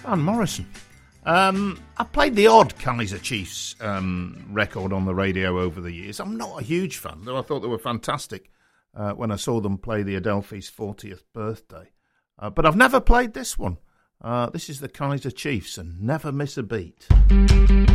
Van Morrison. I played the odd Kaiser Chiefs record on the radio over the years. I'm not a huge fan, though I thought they were fantastic when I saw them play the Adelphi's 40th birthday. But I've never played this one. This is the Kaiser Chiefs and Never Miss a Beat.